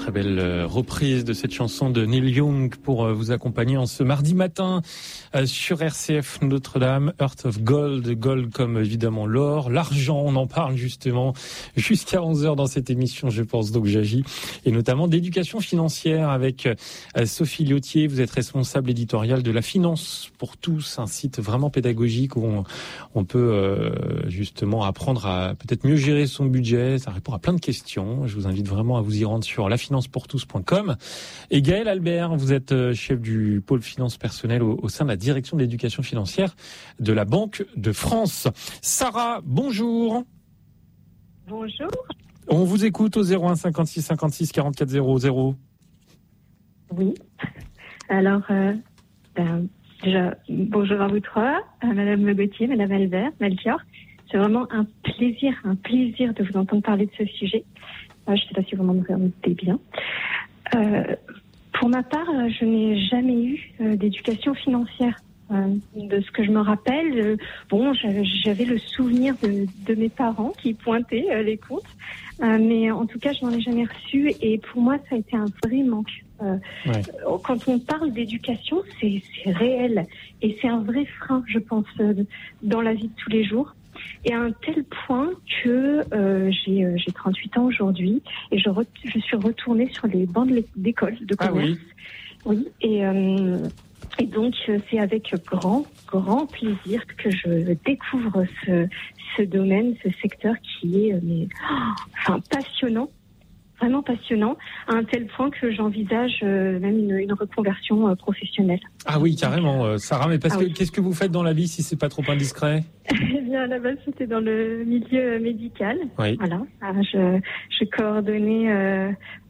très belle reprise de cette chanson de Neil Young pour vous accompagner en ce mardi matin sur RCF Notre-Dame. Heart of Gold, gold comme évidemment l'or, l'argent, on en parle justement jusqu'à 11h dans cette émission, je pense, donc j'agis, et notamment d'éducation financière avec Sophie Liotier. Vous êtes responsable éditoriale de La Finance pour tous, un site vraiment pédagogique où on peut justement apprendre à peut-être mieux gérer son budget. Ça répond à plein de questions. Je vous invite vraiment à vous y rendre sur lafinancepourtous.com. Et Gaël Albert, vous êtes chef du pôle finance personnelle au sein de la direction de l'éducation financière de la Banque de France. Sarah, bonjour. Bonjour. On vous écoute au 01 56 56 44 00. Oui. Alors, déjà, bonjour à vous trois, à Madame Gauthier, Madame Albert, Melchior. C'est vraiment un plaisir de vous entendre parler de ce sujet. Je ne sais pas si vous m'entendez bien. Pour ma part, je n'ai jamais eu d'éducation financière. De ce que je me rappelle, j'avais le souvenir de mes parents qui pointaient les comptes, mais en tout cas, je n'en ai jamais reçu. Et pour moi, ça a été un vrai manque. Ouais. Quand on parle d'éducation, c'est réel et c'est un vrai frein, je pense, dans la vie de tous les jours. Et à un tel point que j'ai 38 ans aujourd'hui et je suis retournée sur les bancs d'école de commerce. Ah oui. Et donc c'est avec grand plaisir que je découvre ce domaine, ce secteur qui est passionnant. Vraiment passionnant, à un tel point que j'envisage même une reconversion professionnelle. Ah oui, carrément, Sarah, mais qu'est-ce que vous faites dans la vie si c'est pas trop indiscret? Eh bien, à la base, c'était dans le milieu médical. Oui. Voilà, je coordonnais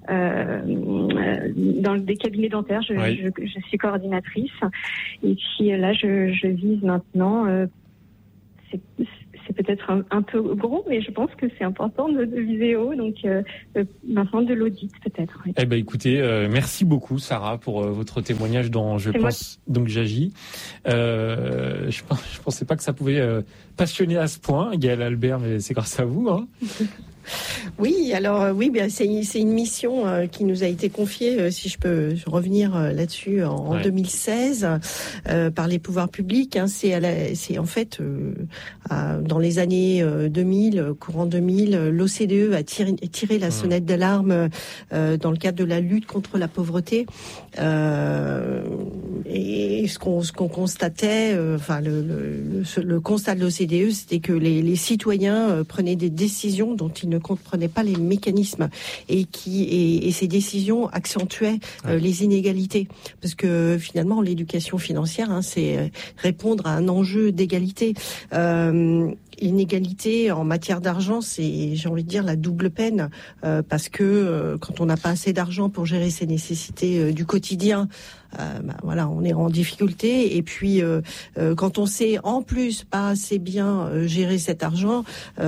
dans des cabinets dentaires. Je suis coordinatrice. Et puis là, je vise maintenant. C'est peut-être un peu gros, mais je pense que c'est important de viser haut. Donc, maintenant, de l'audit, peut-être. Oui. Eh ben, écoutez, merci beaucoup, Sarah, pour votre témoignage dans Je pense, donc j'agis. Je pensais pas que ça pouvait passionner à ce point, Gaël Albert, mais c'est grâce à vous, hein. Oui, alors c'est une mission qui nous a été confiée, si je peux revenir là-dessus, en 2016 par les pouvoirs publics. C'est en fait dans les années 2000, courant 2000, l'OCDE a tiré la sonnette d'alarme dans le cadre de la lutte contre la pauvreté. Et ce qu'on constatait, le constat de l'OCDE, c'était que les citoyens prenaient des décisions dont ils ne comprenaient pas les mécanismes et ces décisions accentuaient les inégalités, parce que finalement l'éducation financière, c'est répondre à un enjeu d'égalité. Inégalité en matière d'argent, c'est, j'ai envie de dire, la double peine, parce que quand on n'a pas assez d'argent pour gérer ses nécessités du quotidien, on est en difficulté. Et puis quand on sait en plus pas assez bien gérer cet argent,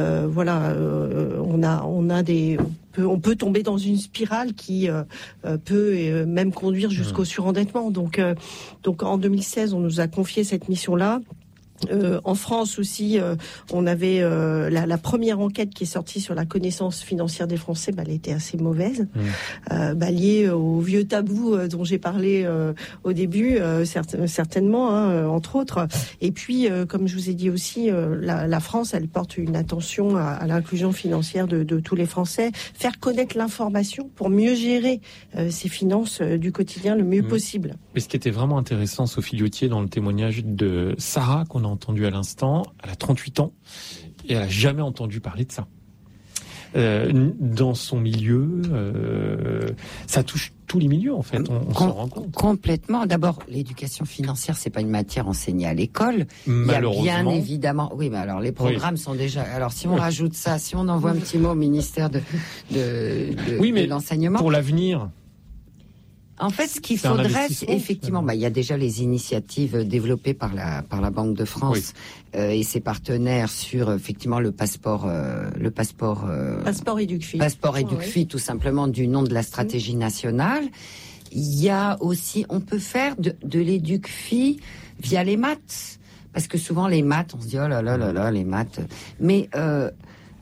on peut tomber dans une spirale qui peut même conduire jusqu'au surendettement. Donc en 2016, on nous a confié cette mission-là. En France aussi, on avait la première enquête qui est sortie sur la connaissance financière des Français, elle était assez mauvaise, liée au vieux tabou dont j'ai parlé au début, certainement, entre autres. Et puis, comme je vous ai dit aussi, la France, elle porte une attention à l'inclusion financière de tous les Français, faire connaître l'information pour mieux gérer ses finances du quotidien le mieux possible. Mais ce qui était vraiment intéressant, Sophie Liotier, dans le témoignage de Sarah, qu'on a entendu à l'instant, elle a 38 ans et elle n'a jamais entendu parler de ça. Dans son milieu, ça touche tous les milieux, en fait, on s'en rend compte. Complètement. D'abord, l'éducation financière, c'est pas une matière enseignée à l'école. Malheureusement. Il y a bien évidemment, oui, mais alors les programmes sont déjà, alors si on rajoute ça, si on envoie un petit mot au ministère de l'enseignement. Pour l'avenir. En fait, ce qu'il faudrait, effectivement, il y a déjà les initiatives développées par la Banque de France et ses partenaires sur effectivement le passeport Éduc-Fille. Passeport Éduc-Fille, tout simplement du nom de la stratégie nationale. Il y a aussi, on peut faire de l'éduc-fille via les maths, parce que souvent les maths, on se dit oh là là là là les maths, mais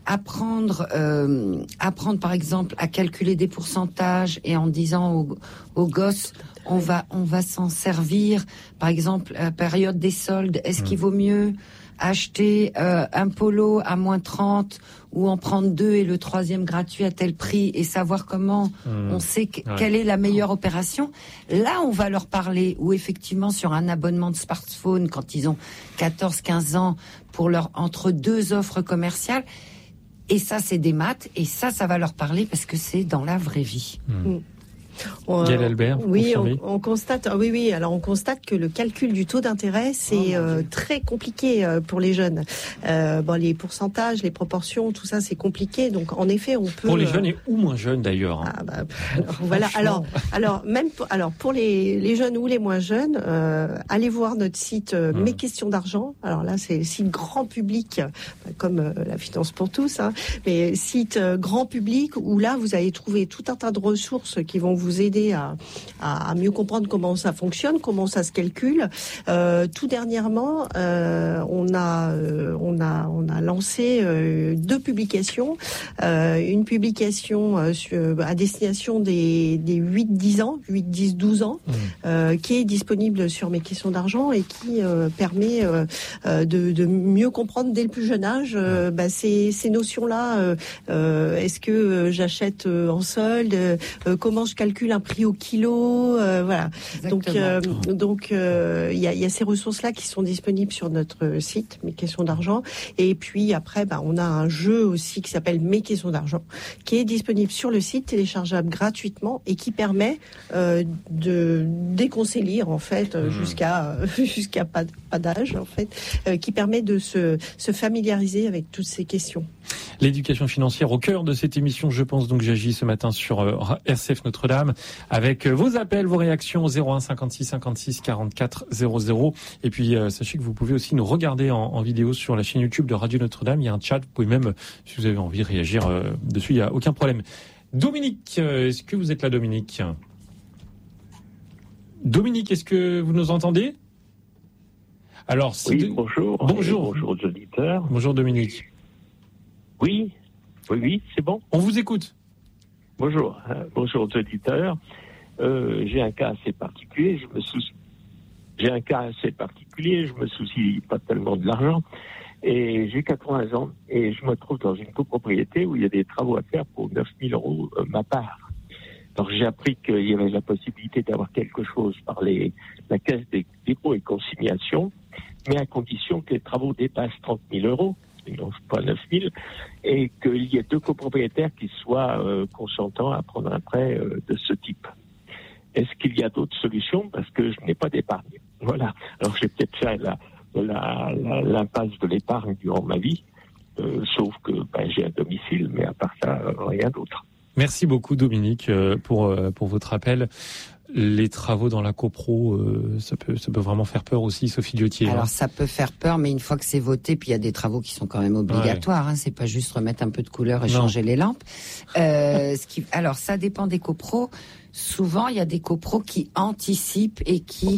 apprendre par exemple à calculer des pourcentages et en disant aux gosses on va s'en servir, par exemple à la période des soldes, est-ce qu'il vaut mieux acheter un polo à moins 30 ou en prendre 2 et le 3e gratuit à tel prix, et savoir comment on sait quelle est la meilleure opération. Là, on va leur parler, ou effectivement sur un abonnement de smartphone quand ils ont 14-15 ans, pour leur entre 2 offres commerciales. Et ça, c'est des maths, et ça va leur parler parce que c'est dans la vraie vie. Gaël Albert, oui, on constate. Oui. Alors, on constate que le calcul du taux d'intérêt, c'est très compliqué pour les jeunes. Les pourcentages, les proportions, tout ça, c'est compliqué. Donc, en effet, on peut. Pour les jeunes ou moins jeunes d'ailleurs. Voilà. Alors, pour les jeunes ou les moins jeunes, allez voir notre site Mes questions d'argent. Alors là, c'est le site grand public, comme la finance pour tous, mais site grand public où là, vous allez trouver tout un tas de ressources qui vont vous aider à mieux comprendre comment ça fonctionne, comment ça se calcule. Tout dernièrement, on a lancé 2 publications. Une publication à destination des 8-10 ans, 8-10-12 ans, qui est disponible sur Mes questions d'argent et qui permet de mieux comprendre dès le plus jeune âge ces notions-là. Est-ce que j'achète en solde, comment je calcule un prix au kilo, voilà. Exactement. Donc il y a ces ressources-là qui sont disponibles sur notre site Mes questions d'argent. Et puis après, on a un jeu aussi qui s'appelle Mes questions d'argent, qui est disponible sur le site, téléchargeable gratuitement et qui permet dès qu'on sait lire en fait, jusqu'à pas d'âge en fait, qui permet de se familiariser avec toutes ces questions. L'éducation financière au cœur de cette émission, je pense donc j'agis ce matin sur RCF Notre-Dame, avec vos appels, vos réactions au 01 56 56 44 00. Et puis sachez que vous pouvez aussi nous regarder en vidéo sur la chaîne YouTube de Radio Notre-Dame. Il y a un chat, vous pouvez même, si vous avez envie de réagir dessus, il n'y a aucun problème. Dominique, est-ce que vous êtes là, Dominique ? Dominique, est-ce que vous nous entendez ? Alors, oui, bonjour. Bonjour. Bonjour aux auditeurs. Bonjour Dominique. Oui, c'est bon. On vous écoute. Bonjour aux auditeurs. J'ai un cas assez particulier. Je me soucie pas tellement de l'argent. Et j'ai 80 ans et je me trouve dans une copropriété où il y a des travaux à faire pour 9 000 € ma part. Alors j'ai appris qu'il y avait la possibilité d'avoir quelque chose par la caisse des dépôts et consignations, mais à condition que les travaux dépassent 30 000 €. Donc pas 9 000, et qu'il y ait 2 copropriétaires qui soient consentants à prendre un prêt de ce type. Est-ce qu'il y a d'autres solutions ? Parce que je n'ai pas d'épargne. Voilà. Alors j'ai peut-être fait l'impasse de l'épargne durant ma vie, sauf que j'ai un domicile, mais à part ça, rien d'autre. Merci beaucoup Dominique pour votre appel. Les travaux dans la copro, ça peut vraiment faire peur aussi, Sophie Diotier. Alors ça peut faire peur, mais une fois que c'est voté, puis il y a des travaux qui sont quand même obligatoires. Ouais. C'est pas juste remettre un peu de couleur et changer les lampes. Alors ça dépend des copros. Souvent il y a des copros qui anticipent et qui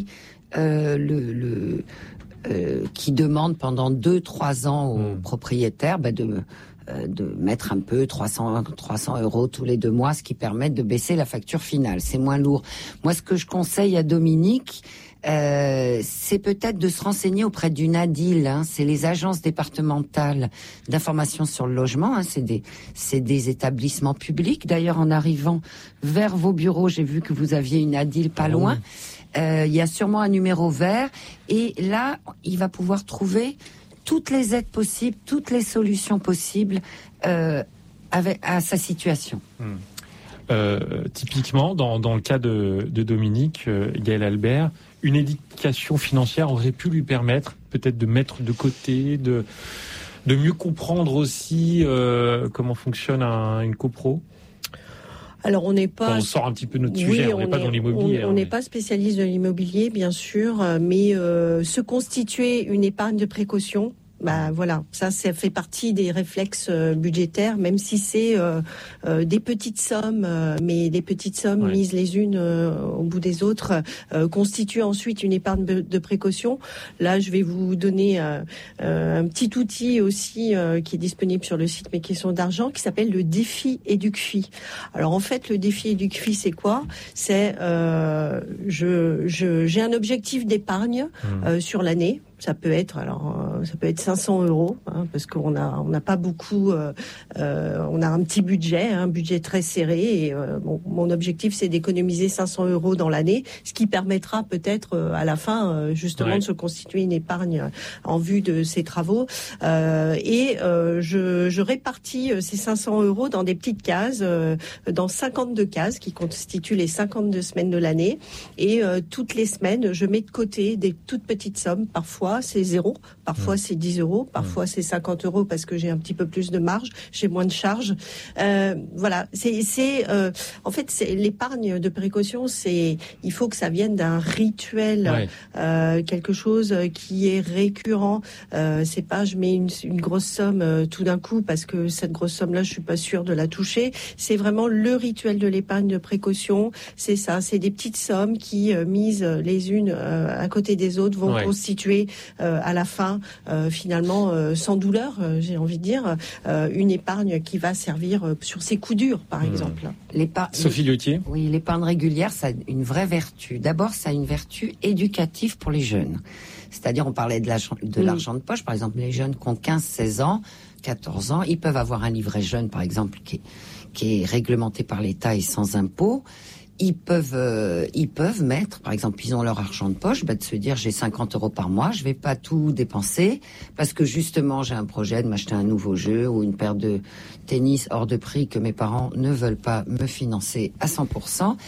qui demandent pendant 2-3 ans aux propriétaires de mettre un peu 300 € tous les 2 mois, ce qui permet de baisser la facture finale. C'est moins lourd. Moi, ce que je conseille à Dominique, c'est peut-être de se renseigner auprès d'une ADIL. C'est les agences départementales d'information sur le logement. C'est des établissements publics. D'ailleurs, en arrivant vers vos bureaux, j'ai vu que vous aviez une ADIL pas loin. Il y a sûrement un numéro vert. Et là, il va pouvoir trouver toutes les aides possibles, toutes les solutions possibles à sa situation. Typiquement, dans le cas de Dominique, Gaël Albert, une éducation financière aurait pu lui permettre peut-être de mettre de côté, de mieux comprendre aussi comment fonctionne une copro. Alors on n'est pas. On sort un petit peu de notre sujet. On n'est pas dans l'immobilier. On n'est pas spécialiste de l'immobilier, bien sûr, mais se constituer une épargne de précaution, Bah voilà, ça fait partie des réflexes budgétaires, même si c'est des petites sommes, mais les petites sommes mises les unes au bout des autres constituent ensuite une épargne de précaution. Là, je vais vous donner un petit outil aussi qui est disponible sur le site Mes questions d'argent, qui s'appelle le défi EducFi. Alors en fait, le défi EducFi, c'est quoi ? C'est j'ai un objectif d'épargne sur l'année. Ça peut être 500 €, parce qu'on n'a pas beaucoup, on a un petit budget, un budget très serré. Et mon objectif, c'est d'économiser 500 € dans l'année, ce qui permettra peut-être à la fin justement de se constituer une épargne en vue de ces travaux. Je répartis ces 500 € dans des petites cases, dans 52 cases qui constituent les 52 semaines de l'année. Et toutes les semaines, je mets de côté des toutes petites sommes. Parfois c'est 0, parfois c'est 10 €, parfois c'est 50 € parce que j'ai un petit peu plus de marge, j'ai moins de charges. Voilà, en fait, c'est l'épargne de précaution. Il faut que ça vienne d'un rituel, quelque chose qui est récurrent. C'est pas je mets une grosse somme tout d'un coup parce que cette grosse somme-là, je suis pas sûre de la toucher. C'est vraiment le rituel de l'épargne de précaution. C'est ça, c'est des petites sommes qui mises les unes à côté des autres vont constituer à la fin, finalement, sans douleur, j'ai envie de dire, une épargne qui va servir sur ses coups durs, par exemple. Sophie Gauthier. Oui, l'épargne régulière, ça a une vraie vertu. D'abord, ça a une vertu éducative pour les jeunes. C'est-à-dire, on parlait de l'argent de poche, par exemple, les jeunes qui ont 15-16 ans, 14 ans, ils peuvent avoir un livret jeune, par exemple, qui est réglementé par l'État et sans impôt. Ils peuvent mettre, par exemple, ils ont leur argent de poche, de se dire j'ai 50 € par mois, je vais pas tout dépenser parce que justement j'ai un projet de m'acheter un nouveau jeu ou une paire de tennis hors de prix que mes parents ne veulent pas me financer à 100%.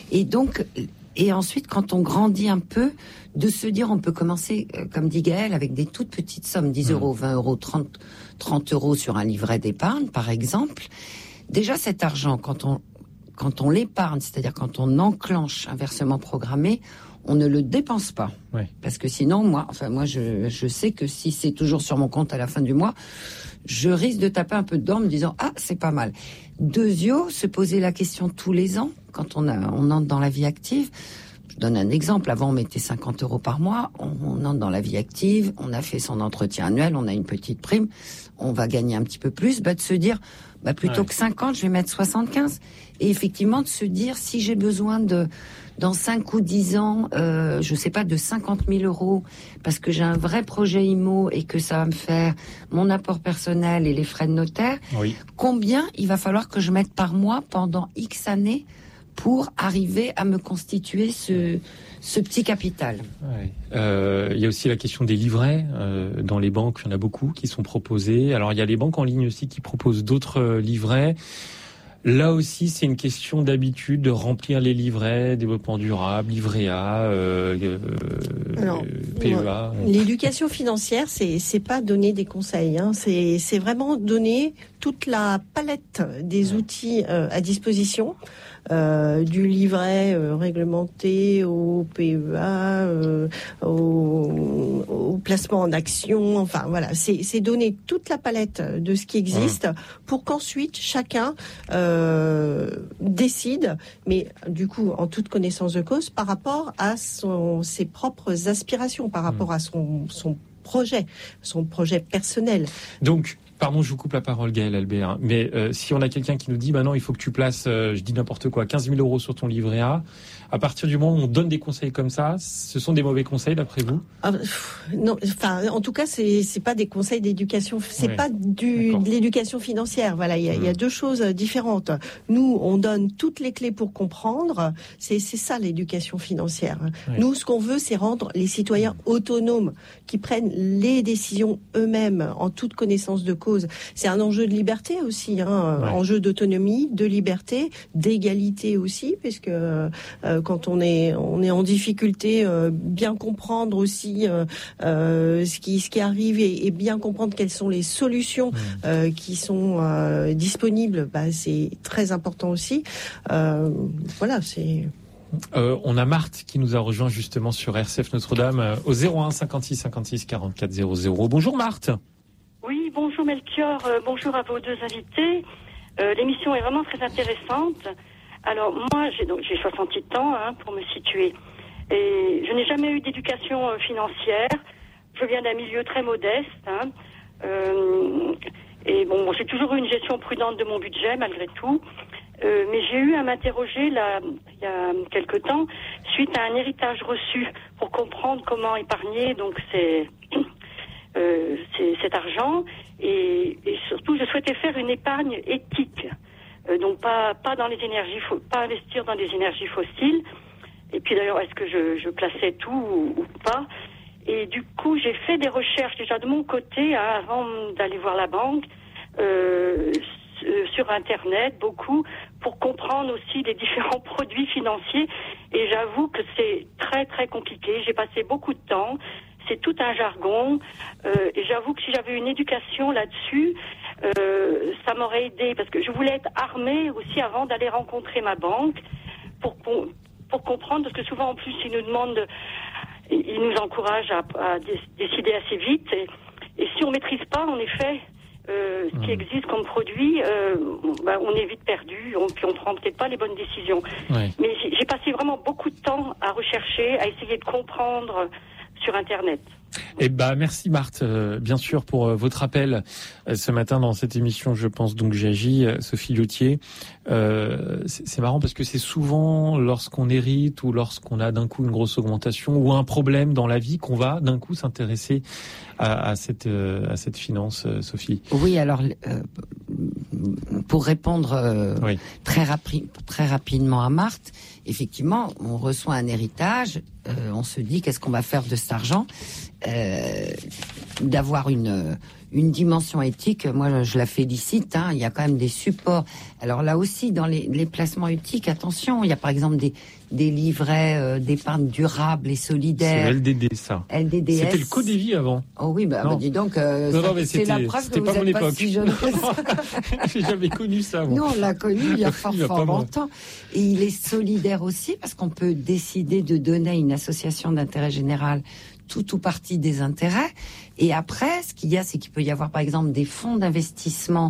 Et ensuite, quand on grandit un peu, de se dire on peut commencer, comme dit Gaël, avec des toutes petites sommes, 10 €, 20 €, 30 € sur un livret d'épargne, par exemple. Déjà cet argent, quand on l'épargne, c'est-à-dire quand on enclenche un versement programmé, on ne le dépense pas. Parce que sinon, moi, je sais que si c'est toujours sur mon compte à la fin du mois, je risque de taper un peu dedans en me disant « Ah, c'est pas mal ». Deuxièmement, se poser la question tous les ans, quand on entre dans la vie active. Je donne un exemple. Avant, on mettait 50 € par mois. On entre dans la vie active. On a fait son entretien annuel. On a une petite prime. On va gagner un petit peu plus. De se dire, plutôt que 50, je vais mettre 75. Et effectivement, de se dire, si j'ai besoin dans 5 ou 10 ans, je sais pas, de 50 000 €, parce que j'ai un vrai projet IMO et que ça va me faire mon apport personnel et les frais de notaire, combien il va falloir que je mette par mois pendant X années pour arriver à me constituer ce petit capital. Il y a aussi la question des livrets. Dans les banques, il y en a beaucoup qui sont proposés. Alors, il y a les banques en ligne aussi qui proposent d'autres livrets. Là aussi, c'est une question d'habitude de remplir les livrets, développement durable, livret A, PEA. L'éducation financière, c'est pas donner des conseils, c'est vraiment donner toute la palette des outils à disposition. Du livret réglementé au PEA, au placement en action, enfin voilà, c'est donner toute la palette de ce qui existe pour qu'ensuite chacun décide, mais du coup en toute connaissance de cause par rapport à ses propres aspirations, par rapport à son projet personnel. Donc, pardon, je vous coupe la parole, Gaël Albert, mais si on a quelqu'un qui nous dit, non, il faut que tu places, je dis n'importe quoi, 15 000 € sur ton livret A, à partir du moment où on donne des conseils comme ça, ce sont des mauvais conseils d'après vous ? Non, enfin, en tout cas, c'est pas des conseils d'éducation, c'est pas de l'éducation financière. Voilà, il y a deux choses différentes. Nous, on donne toutes les clés pour comprendre. C'est ça l'éducation financière. Nous, ce qu'on veut, c'est rendre les citoyens autonomes, qui prennent les décisions eux-mêmes en toute connaissance de cause. C'est un enjeu de liberté aussi, enjeu d'autonomie, de liberté, d'égalité aussi, puisque quand on est en difficulté, bien comprendre aussi ce qui arrive et bien comprendre quelles sont les solutions qui sont disponibles, c'est très important aussi. Voilà, c'est... On a Marthe qui nous a rejoint justement sur RCF Notre-Dame au 01 56 56 44 00. Bonjour Marthe. Oui, bonjour Melchior, bonjour à vos deux invités. L'émission est vraiment très intéressante. Alors moi, j'ai 68 ans pour me situer. Et je n'ai jamais eu d'éducation financière. Je viens d'un milieu très modeste. Et bon, j'ai toujours eu une gestion prudente de mon budget malgré tout. Mais j'ai eu à m'interroger là, il y a quelque temps, suite à un héritage reçu pour comprendre comment épargner donc cet argent. Et surtout, je souhaitais faire une épargne éthique. Donc pas dans les énergies, pas investir dans des énergies fossiles. Et puis d'ailleurs, est-ce que je plaçais tout ou pas? Et du coup, j'ai fait des recherches déjà de mon côté avant d'aller voir la banque, sur Internet, beaucoup, pour comprendre aussi les différents produits financiers. Et j'avoue que c'est très très compliqué. J'ai passé beaucoup de temps. C'est tout un jargon. Et j'avoue que si j'avais une éducation là-dessus, ça m'aurait aidé. Parce que je voulais être armée aussi avant d'aller rencontrer ma banque pour comprendre. Parce que souvent, en plus, ils nous encouragent à décider assez vite. Et si on ne maîtrise pas, en effet, ce qui existe comme produit, on est vite perdu, puis on ne prend peut-être pas les bonnes décisions. Ouais. Mais j'ai passé vraiment beaucoup de temps à rechercher, à essayer de comprendre sur Internet. Eh merci Marthe, bien sûr, pour votre appel ce matin dans cette émission. Je pense donc j'agis, Sophie Lautier. C'est marrant parce que c'est souvent lorsqu'on hérite ou lorsqu'on a d'un coup une grosse augmentation ou un problème dans la vie qu'on va d'un coup s'intéresser à cette finance, Sophie. Oui, alors pour répondre très rapidement à Marthe, effectivement, on reçoit un héritage, on se dit qu'est-ce qu'on va faire de cet argent, d'avoir une dimension éthique. Moi, je la félicite. Il y a quand même des supports. Alors là aussi, dans les placements éthiques, attention, il y a par exemple des livrets d'épargne durable et solidaire. C'est LDD, ça. LDDS. C'était le Codévi avant. Oh oui, dis donc, c'est la preuve que vous n'êtes pas si jeune que ça. J'ai jamais connu ça, moi. Nous, on l'a connu il y a fort longtemps. Et il est solidaire aussi parce qu'on peut décider de donner à une association d'intérêt général tout ou partie des intérêts. Et après, ce qu'il y a, c'est qu'il peut y avoir, par exemple, des fonds d'investissement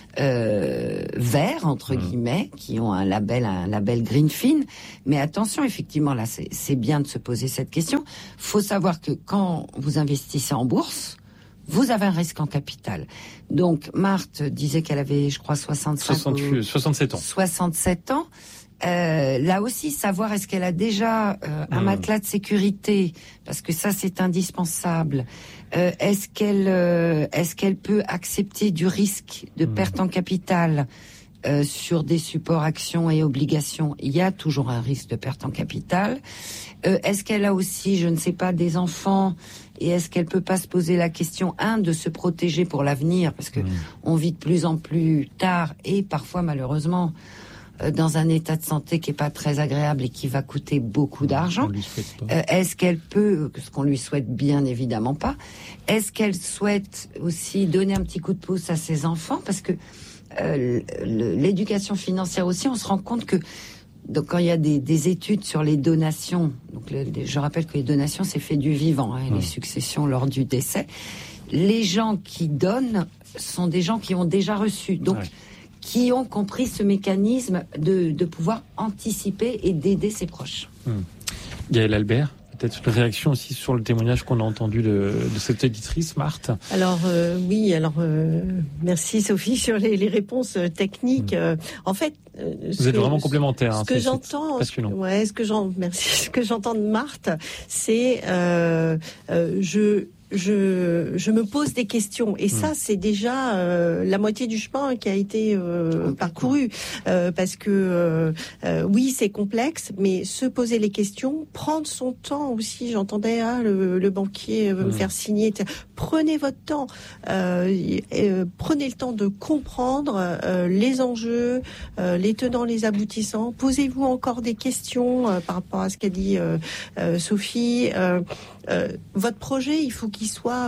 verts, entre guillemets, qui ont un label Greenfin. Mais attention, effectivement, là, c'est bien de se poser cette question. Faut savoir que quand vous investissez en bourse, vous avez un risque en capital. Donc, Marthe disait qu'elle avait, je crois, 67 ans. 67 ans. Là aussi, savoir est-ce qu'elle a déjà un matelas de sécurité, parce que ça c'est indispensable. Est-ce qu'elle peut accepter du risque de perte en capital sur des supports actions et obligations? Il y a toujours un risque de perte en capital. Est-ce qu'elle a aussi, je ne sais pas, des enfants? Et est-ce qu'elle peut pas se poser la question, de se protéger pour l'avenir, parce que on vit de plus en plus tard et parfois malheureusement dans un état de santé qui est pas très agréable et qui va coûter beaucoup d'argent. Est-ce qu'elle peut, ce qu'on lui souhaite bien évidemment pas, est-ce qu'elle souhaite aussi donner un petit coup de pouce à ses enfants, parce que l'éducation financière aussi, on se rend compte que donc quand il y a des études sur les donations, donc je rappelle que les donations c'est fait du vivant, les successions lors du décès, les gens qui donnent sont des gens qui ont déjà reçu, donc qui ont compris ce mécanisme de pouvoir anticiper et d'aider ses proches. Gaëlle Albert, peut-être une réaction aussi sur le témoignage qu'on a entendu de cette éditrice, Marthe. Alors merci Sophie sur les réponses techniques. En fait, vous êtes vraiment complémentaires. Ce que j'entends, merci. Ce que j'entends de Marthe, c'est je me pose des questions, et ça c'est déjà la moitié du chemin qui a été parcouru, parce que oui c'est complexe, mais se poser les questions, prendre son temps aussi. J'entendais le banquier me faire signer. Prenez votre temps, prenez le temps de comprendre les enjeux, les tenants, les aboutissants. Posez-vous encore des questions par rapport à ce qu'a dit Sophie. Votre projet, il faut qu'il soit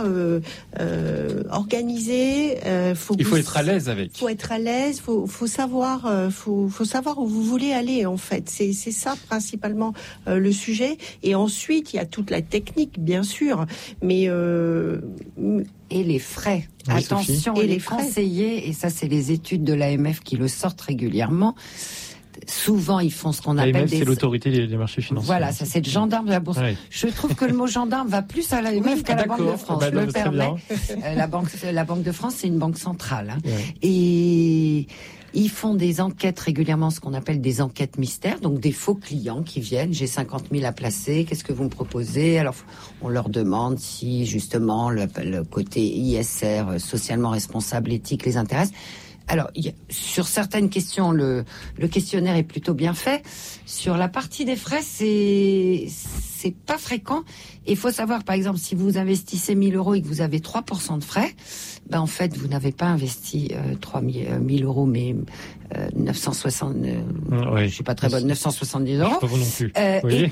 organisé. Il faut être à l'aise avec. Il faut être à l'aise. Faut savoir. Faut savoir où vous voulez aller. En fait, c'est ça principalement le sujet. Et ensuite, il y a toute la technique, bien sûr. Mais Et les frais. Oui, Attention, Sophie. les conseillers, et ça c'est les études de l'AMF qui le sortent régulièrement, souvent ils font ce qu'on appelle L'AMF, des... c'est l'autorité des marchés financiers. Voilà, ça c'est le gendarme de la bourse. Ouais. Je trouve que le mot gendarme va plus à l'AMF qu'à la Banque de France. Bah, Je me permets. La Banque de France, c'est une banque centrale. Hein. Ouais. Et ils font des enquêtes régulièrement, ce qu'on appelle des enquêtes mystères, donc des faux clients qui viennent, j'ai 50 000 à placer, qu'est-ce que vous me proposez? Alors, on leur demande si, justement, le côté ISR, socialement responsable, éthique, les intéresse. Alors, sur certaines questions, le questionnaire est plutôt bien fait. Sur la partie des frais, c'est pas fréquent. Il faut savoir, par exemple, si vous investissez 1 000 euros et que vous avez 3% de frais, ben, en fait, vous n'avez pas investi 3 000 euros, mais 960, ouais. je suis pas très bonne, 970 euros. Pas vous non plus. Et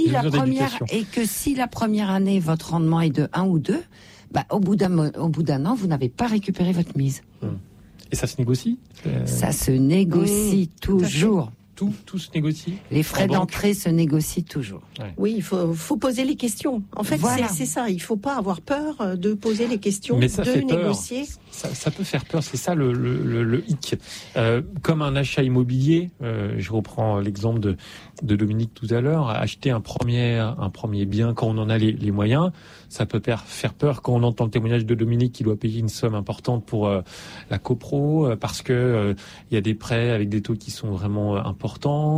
que si la première année, votre rendement est de 1 ou 2, ben, au bout d'un an, vous n'avez pas récupéré votre mise. Et ça se négocie? Ça se négocie toujours. Tout se négocie. Les frais d'entrée se négocient toujours. Ouais. Oui, il faut poser les questions. En fait, voilà. c'est ça. Il faut pas avoir peur de poser les questions, mais ça de fait négocier. Ça peut faire peur, c'est ça le hic. Comme un achat immobilier, je reprends l'exemple de Dominique tout à l'heure, acheter un premier bien quand on en a les moyens, ça peut faire peur quand on entend le témoignage de Dominique qui doit payer une somme importante pour la copro, parce que il y a des prêts avec des taux qui sont vraiment importants.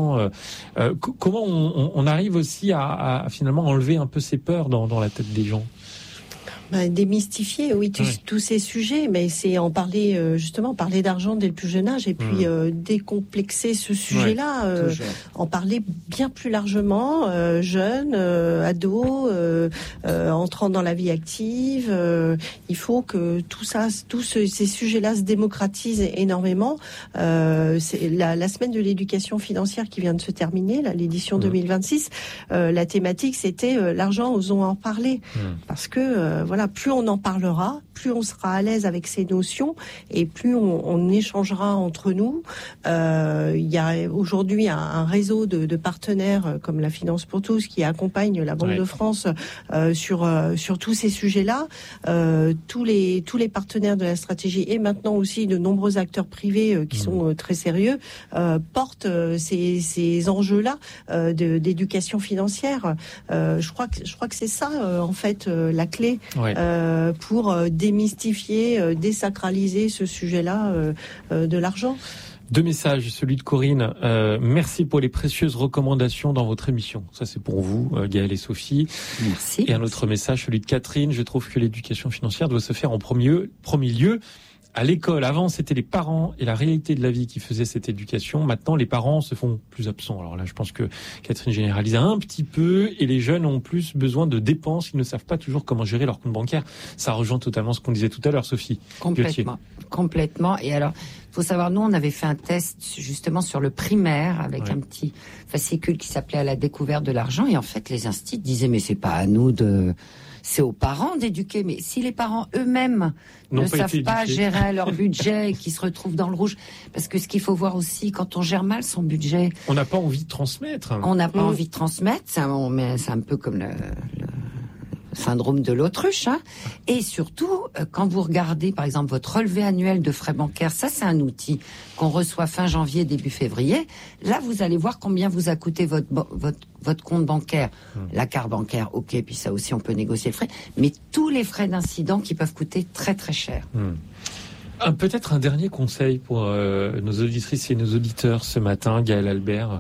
Comment on arrive aussi à finalement enlever un peu ces peurs dans la tête des gens? Démystifier, oui, tous ces sujets, mais c'est en parler, justement, parler d'argent dès le plus jeune âge et puis décomplexer ce sujet-là, en parler bien plus largement, jeunes, ados, entrant dans la vie active. Il faut que tous ces sujets-là se démocratisent énormément. C'est la semaine de l'éducation financière qui vient de se terminer, l'édition 2026. La thématique, c'était l'argent, osons en parler, parce que voilà, plus on en parlera, plus on sera à l'aise avec ces notions et plus on échangera entre nous. Il y a aujourd'hui un réseau de partenaires comme la Finance pour tous qui accompagne la Banque de France sur tous ces sujets-là. Tous les partenaires de la stratégie et maintenant aussi de nombreux acteurs privés qui sont très sérieux portent ces enjeux-là d'éducation financière. Je crois que c'est ça en fait la clé. Pour démystifier, désacraliser ce sujet-là de l'argent. 2 messages, celui de Corinne. Merci pour les précieuses recommandations dans votre émission. Ça, c'est pour vous, Gaëlle et Sophie. Merci. Et un autre message, celui de Catherine. Je trouve que l'éducation financière doit se faire en premier lieu à l'école. Avant, c'était les parents et la réalité de la vie qui faisaient cette éducation. Maintenant, les parents se font plus absents. Alors là, je pense que Catherine généralise un petit peu et les jeunes ont plus besoin de dépenses. Ils ne savent pas toujours comment gérer leur compte bancaire. Ça rejoint totalement ce qu'on disait tout à l'heure, Sophie. Complètement. Et alors, faut savoir, nous, on avait fait un test justement sur le primaire avec un petit fascicule qui s'appelait « À la découverte de l'argent ». Et en fait, les instituts disaient « Mais c'est pas à nous c'est aux parents d'éduquer. » Mais si les parents eux-mêmes ne savent pas gérer leur budget et qui se retrouvent dans le rouge, parce que ce qu'il faut voir aussi, quand on gère mal son budget... On n'a pas envie de transmettre. On n'a pas envie de transmettre. C'est un peu comme le syndrome de l'autruche, hein. Et surtout, quand vous regardez, par exemple, votre relevé annuel de frais bancaires, ça, c'est un outil qu'on reçoit fin janvier, début février. Là, vous allez voir combien vous a coûté votre compte bancaire. La carte bancaire, ok, puis ça aussi, on peut négocier le frais. Mais tous les frais d'incident qui peuvent coûter très, très cher. Peut-être un dernier conseil pour nos auditrices et nos auditeurs ce matin, Gaëlle Albert.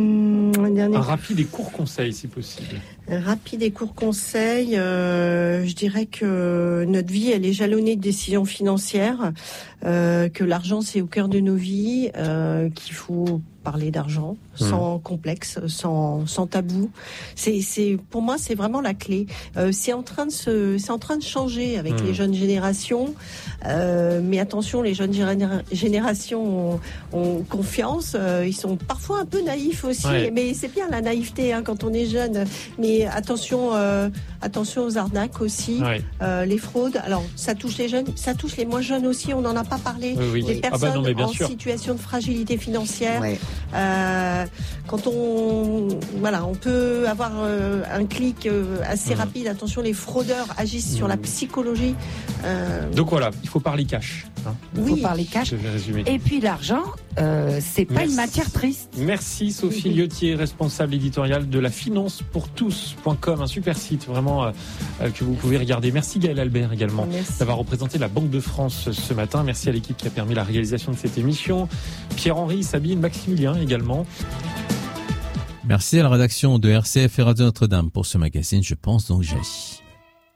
Un rapide et court conseil, si possible. Rapide et court conseil, je dirais que notre vie, elle est jalonnée de décisions financières, que l'argent, c'est au cœur de nos vies, qu'il faut parler d'argent sans complexe, sans tabou. Pour moi, c'est vraiment la clé. C'est en train de changer avec les jeunes générations, mais attention, les jeunes générations ont confiance. Ils sont parfois un peu naïfs aussi, mais c'est bien la naïveté quand on est jeune. Mais attention aux arnaques aussi, les fraudes. Alors, ça touche les jeunes, ça touche les moins jeunes aussi. On n'en a pas parlé. Les personnes en situation de fragilité financière. Quand on peut avoir un clic assez rapide. Attention, les fraudeurs agissent sur la psychologie. Donc voilà, il faut parler cash. Il faut parler cash. Et puis l'argent, c'est pas une matière triste. Merci Sophie Liotier, responsable éditoriale de la financepourtous.com, un super site vraiment que vous pouvez regarder. Merci Gaël Albert également d'avoir représenté la Banque de France ce matin. Merci à l'équipe qui a permis la réalisation de cette émission. Pierre-Henri, Sabine, Maximilien également. Merci à la rédaction de RCF et Radio Notre-Dame pour ce magazine. Je pense donc j'agis.